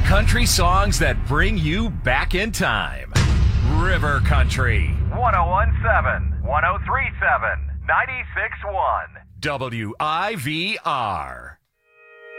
Country songs that bring you back in time. River Country. 1017, 1037, 96.1. WIVR.